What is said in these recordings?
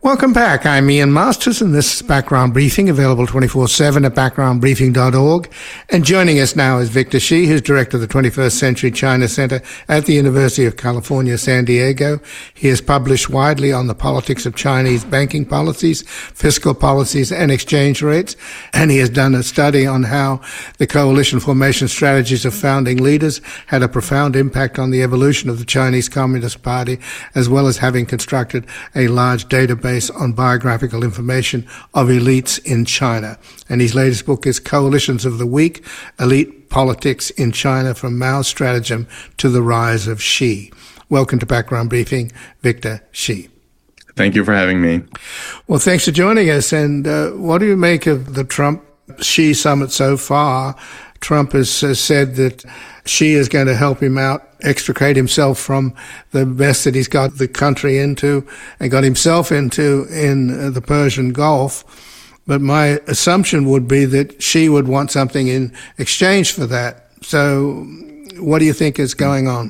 Welcome back. I'm Ian Masters, and this is Background Briefing, available 24/7 at backgroundbriefing.org. And joining us now is Victor Shi, who's director of the 21st Century China Center at the University of California, San Diego. He has published widely on the politics of Chinese banking policies, fiscal policies, and exchange rates. And he has done a study on how the coalition formation strategies of founding leaders had a profound impact on the evolution of the Chinese Communist Party, as well as having constructed a large database on biographical information of elites in China. And his latest book is Coalitions of the Weak, Elite Politics in China from Mao's Stratagem to the Rise of Xi. Welcome to Background Briefing, Victor Shi. Thank you for having me. Well, thanks for joining us. And what do you make of the Trump-Xi summit so far? Trump has said that Xi is going to help him out, extricate himself from the mess that he's got the country into and got himself into in the Persian Gulf. But my assumption would be that Xi would want something in exchange for that. So what do you think is going on?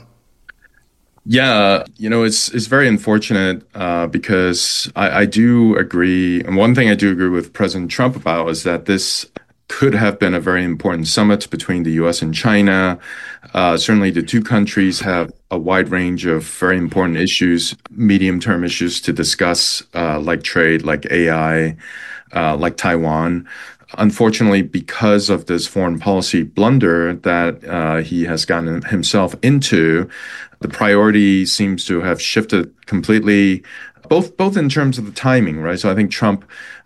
Yeah, it's very unfortunate because I do agree. And one thing I do agree with President Trump about is that this could have been a very important summit between the U.S. and China. Certainly the two countries have a wide range of very important issues, medium-term issues to discuss, like trade, like AI, like Taiwan. Unfortunately, because of this foreign policy blunder that he has gotten himself into, the priority seems to have shifted completely, both in terms of the timing, right? So I think Trump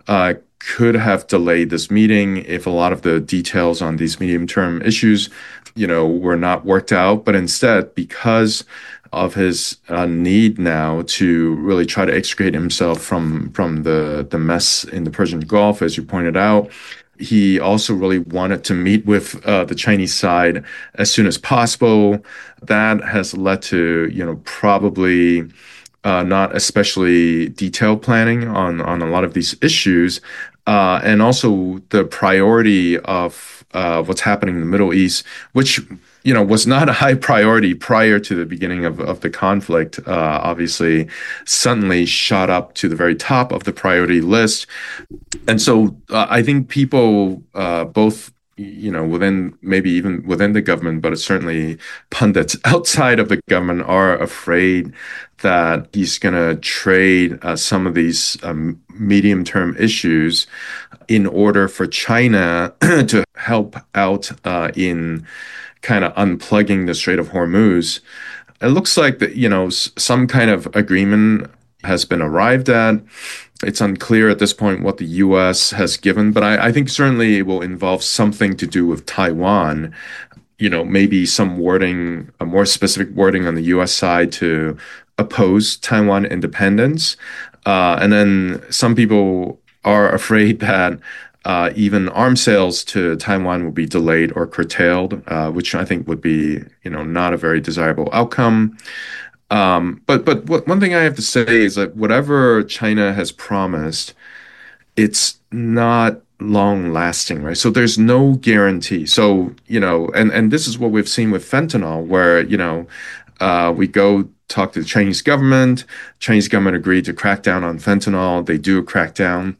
could have delayed this meeting if a lot of the details on these medium-term issues, were not worked out. But instead, because of his need now to really try to extricate himself from the mess in the Persian Gulf, as you pointed out, he also really wanted to meet with the Chinese side as soon as possible. That has led to, probably not especially detailed planning on a lot of these issues. And also the priority of what's happening in the Middle East, which, was not a high priority prior to the beginning of the conflict, obviously suddenly shot up to the very top of the priority list. And so I think people, both maybe even within the government, but certainly pundits outside of the government are afraid that he's going to trade some of these medium-term issues in order for China to help out in kind of unplugging the Strait of Hormuz. It looks like that, some kind of agreement has been arrived at. It's unclear at this point what the U.S. has given, but I think certainly it will involve something to do with Taiwan. Maybe some wording, a more specific wording on the U.S. side to oppose Taiwan independence. And then some people are afraid that even arms sales to Taiwan will be delayed or curtailed, which I think would be, not a very desirable outcome. But one thing I have to say is that whatever China has promised, it's not long lasting, right? So there's no guarantee. So, and this is what we've seen with fentanyl, where, we go talk to the Chinese government agreed to crack down on fentanyl. They do a crackdown.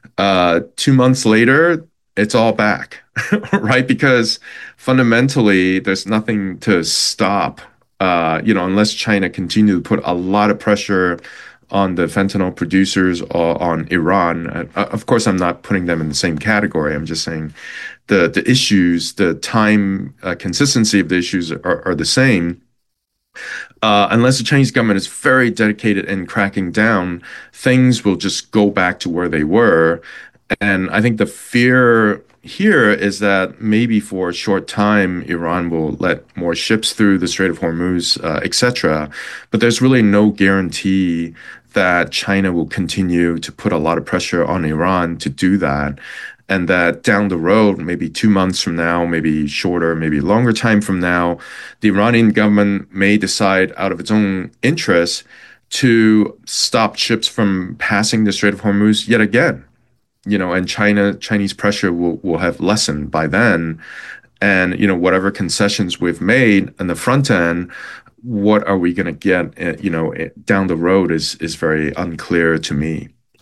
2 months later, it's all back, right? Because fundamentally, there's nothing to stop unless China continue to put a lot of pressure on the fentanyl producers or on Iran. Of course, I'm not putting them in the same category. I'm just saying the issues, the time consistency of the issues are the same. Unless the Chinese government is very dedicated in cracking down, things will just go back to where they were. And I think the fear here is that maybe for a short time, Iran will let more ships through the Strait of Hormuz, etc. But there's really no guarantee that China will continue to put a lot of pressure on Iran to do that. And that down the road, maybe 2 months from now, maybe shorter, maybe longer time from now, the Iranian government may decide out of its own interest to stop ships from passing the Strait of Hormuz yet again. And Chinese pressure will have lessened by then. And, whatever concessions we've made on the front end, what are we going to get, down the road is very unclear to me.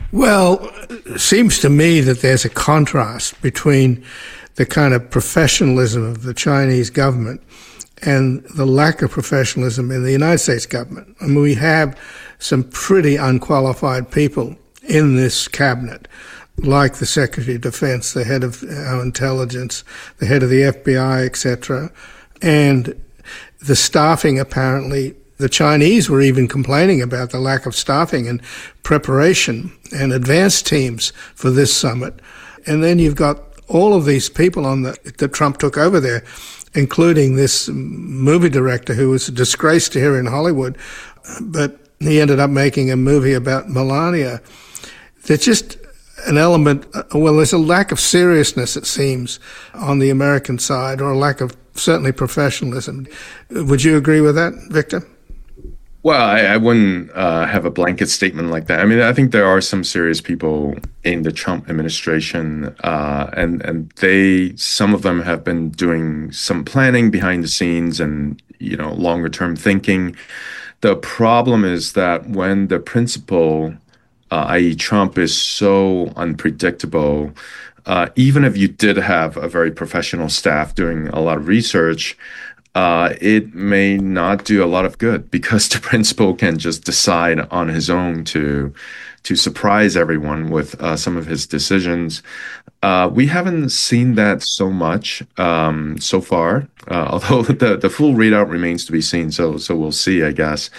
Well, it seems to me that there's a contrast between the kind of professionalism of the Chinese government and the lack of professionalism in the United States government. I mean, we have some pretty unqualified people in this cabinet, like the Secretary of Defense, the head of our intelligence, the head of the FBI, etc. And the staffing, apparently, the Chinese were even complaining about the lack of staffing and preparation and advance teams for this summit. And then you've got all of these people that Trump took over there, including this movie director who was a disgrace to here in Hollywood, but he ended up making a movie about Melania. There's just an element, there's a lack of seriousness, it seems, on the American side, or a lack of certainly professionalism. Would you agree with that, Victor? Well, I wouldn't have a blanket statement like that. I mean, I think there are some serious people in the Trump administration, and some of them have been doing some planning behind the scenes and, longer term thinking. The problem is that when the principal, i.e. Trump, is so unpredictable, even if you did have a very professional staff doing a lot of research, it may not do a lot of good because the principal can just decide on his own to surprise everyone with some of his decisions. We haven't seen that so much so far, although the full readout remains to be seen. So we'll see, I guess.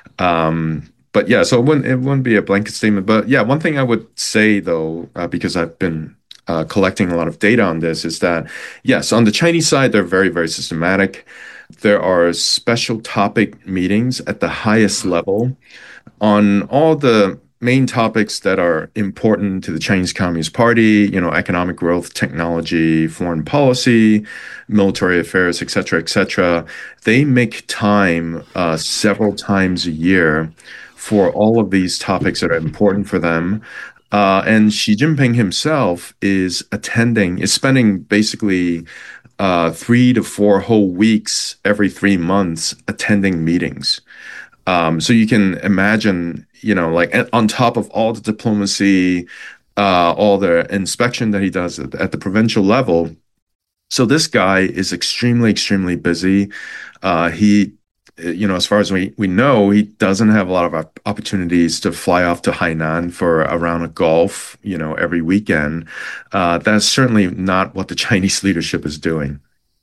But yeah, so it wouldn't be a blanket statement. But yeah, one thing I would say though, because I've been collecting a lot of data on this, is that yes, on the Chinese side, they're very, very systematic. There are special topic meetings at the highest level on all the main topics that are important to the Chinese Communist Party, economic growth, technology, foreign policy, military affairs, et cetera, et cetera. They make time several times a year for all of these topics that are important for them. And Xi Jinping himself is spending basically 3 to 4 whole weeks every 3 months attending meetings. So you can imagine, like on top of all the diplomacy, all the inspection that he does at the provincial level. So this guy is extremely, extremely busy. He, as far as we know, he doesn't have a lot of opportunities to fly off to Hainan for a round of golf, every weekend. That's certainly not what the Chinese leadership is doing.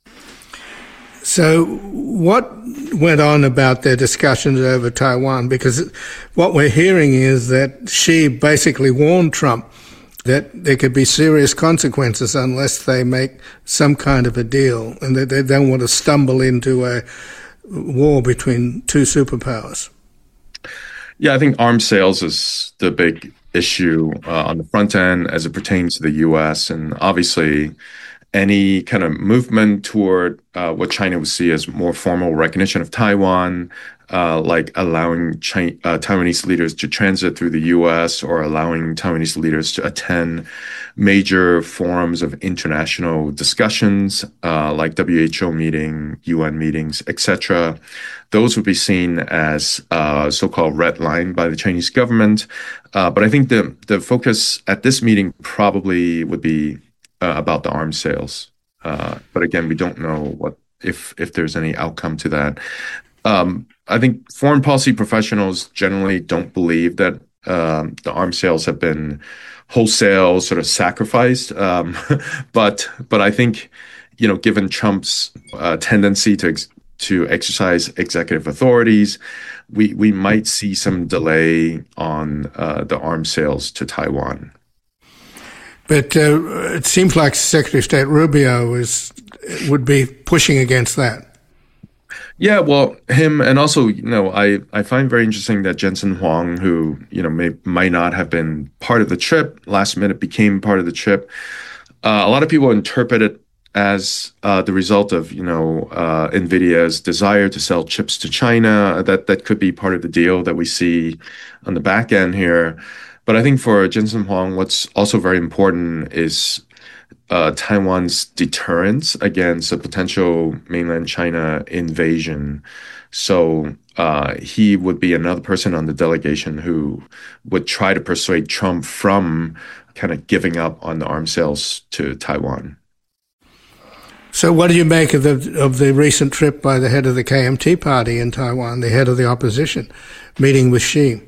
So what went on about their discussions over Taiwan? Because what we're hearing is that Xi basically warned Trump that there could be serious consequences unless they make some kind of a deal, and that they don't want to stumble into a war between two superpowers. Yeah, I think arms sales is the big issue on the front end as it pertains to the U.S. And obviously, any kind of movement toward what China would see as more formal recognition of Taiwan, like allowing Taiwanese leaders to transit through the U.S. or allowing Taiwanese leaders to attend major forums of international discussions, like WHO meeting, UN meetings, etc. Those would be seen as so-called red line by the Chinese government. But I think the focus at this meeting probably would be about the arms sales. But again, we don't know if there's any outcome to that. I think foreign policy professionals generally don't believe that the arms sales have been wholesale sort of sacrificed. But I think, given Trump's tendency to exercise executive authorities, we might see some delay on the arms sales to Taiwan. But it seems like Secretary of State Rubio would be pushing against that. Yeah, well, him, and also, I find very interesting that Jensen Huang, who, might not have been part of the trip, last minute became part of the trip. A lot of people interpret it as the result of, NVIDIA's desire to sell chips to China. That could be part of the deal that we see on the back end here. But I think for Jensen Huang, what's also very important is Taiwan's deterrence against a potential mainland China invasion. So he would be another person on the delegation who would try to persuade Trump from kind of giving up on the arms sales to Taiwan. So what do you make of the recent trip by the head of the KMT party in Taiwan, the head of the opposition, meeting with Xi?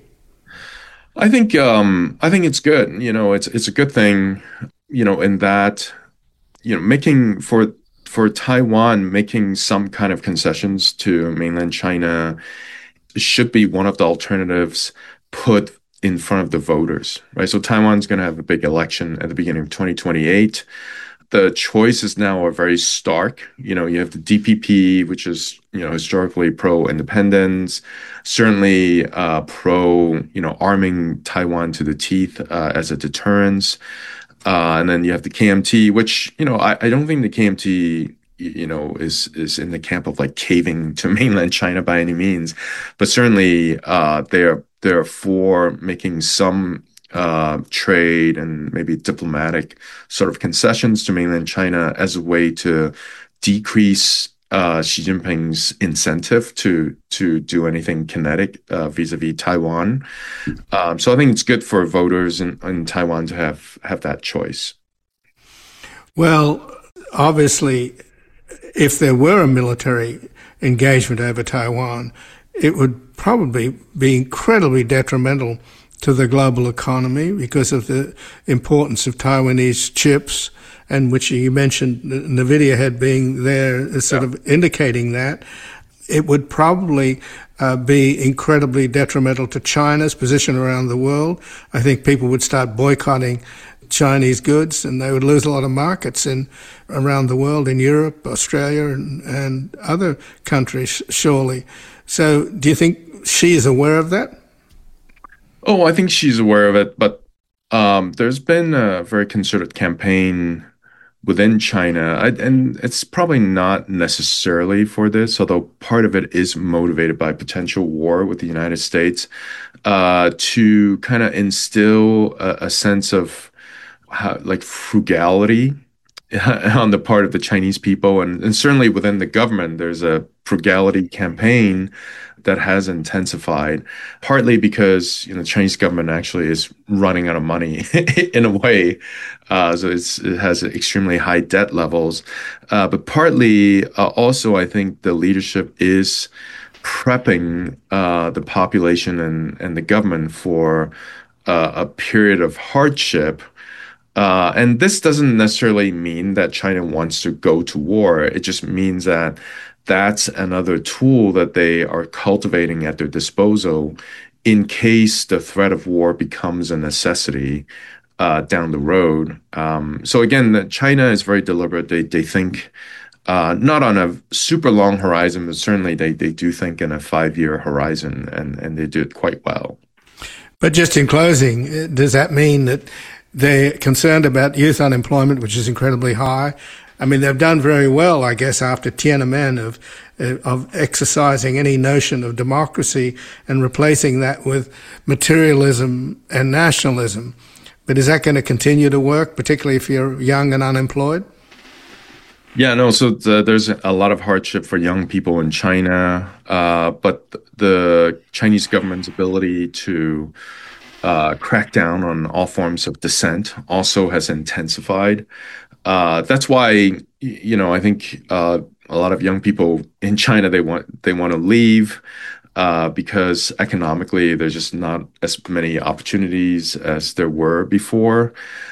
I think it's good. It's a good thing, in that, making for Taiwan, making some kind of concessions to mainland China should be one of the alternatives put in front of the voters, right? So Taiwan's going to have a big election at the beginning of 2028. The choices now are very stark. You have the DPP, which is, historically pro-independence, certainly pro, arming Taiwan to the teeth as a deterrence. And then you have the KMT, which, I don't think the KMT, is in the camp of like caving to mainland China by any means, but certainly they're for making some trade and maybe diplomatic sort of concessions to mainland China as a way to decrease Xi Jinping's incentive to do anything kinetic vis-a-vis Taiwan. So I think it's good for voters in Taiwan to have that choice. Well, obviously, if there were a military engagement over Taiwan, it would probably be incredibly detrimental to the global economy because of the importance of Taiwanese chips, and which you mentioned NVIDIA had being there, sort of indicating that. It would probably be incredibly detrimental to China's position around the world. I think people would start boycotting Chinese goods, and they would lose a lot of markets around the world, in Europe, Australia, and other countries, surely. So do you think Xi is aware of that? Oh, I think she's aware of it, but there's been a very concerted campaign within China, and it's probably not necessarily for this, although part of it is motivated by potential war with the United States, to kind of instill a sense of like frugality on the part of the Chinese people, and certainly within the government, there's a frugality campaign that has intensified, partly because the Chinese government actually is running out of money in a way, so it has extremely high debt levels, but partly also I think the leadership is prepping the population and the government for a period of hardship. And this doesn't necessarily mean that China wants to go to war. It just means that that's another tool that they are cultivating at their disposal in case the threat of war becomes a necessity down the road. So again, China is very deliberate. They think not on a super long horizon, but certainly they do think in a 5-year horizon, and they do it quite well. But just in closing, does that mean that they're concerned about youth unemployment, which is incredibly high? I mean, they've done very well, I guess, after Tiananmen of exercising any notion of democracy and replacing that with materialism and nationalism. But is that going to continue to work, particularly if you're young and unemployed? Yeah, no, so there's a lot of hardship for young people in China, but the Chinese government's ability to crack down on all forms of dissent also has intensified. That's why, I think a lot of young people in China, they want to leave because economically there's just not as many opportunities as there were before.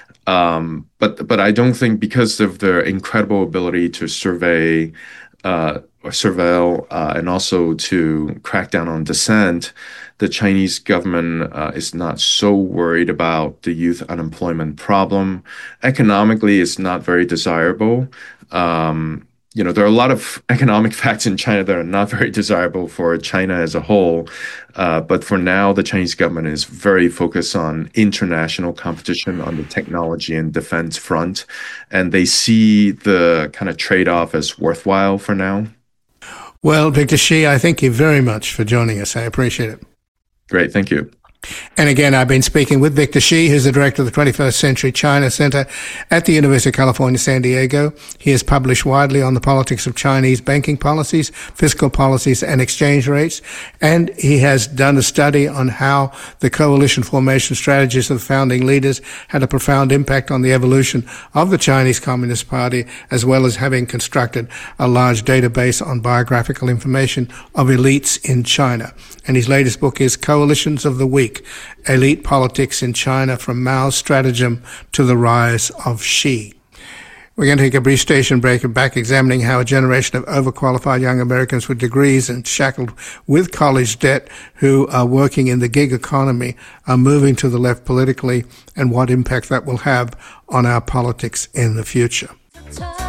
But I don't think, because of their incredible ability to survey or surveil and also to crack down on dissent, the Chinese government is not so worried about the youth unemployment problem. Economically, it's not very desirable. There are a lot of economic facts in China that are not very desirable for China as a whole. But for now, the Chinese government is very focused on international competition on the technology and defense front. And they see the kind of trade-off as worthwhile for now. Well, Victor Xi, I thank you very much for joining us. I appreciate it. Great. Thank you. And again, I've been speaking with Victor Shi, who's the director of the 21st Century China Center at the University of California, San Diego. He has published widely on the politics of Chinese banking policies, fiscal policies, and exchange rates. And he has done a study on how the coalition formation strategies of the founding leaders had a profound impact on the evolution of the Chinese Communist Party, as well as having constructed a large database on biographical information of elites in China. And his latest book is Coalitions of the Weak: Elite Politics in China from Mao's Stratagem to the Rise of Xi. We're going to take a brief station break and back examining how a generation of overqualified young Americans with degrees and shackled with college debt who are working in the gig economy are moving to the left politically, and what impact that will have on our politics in the future.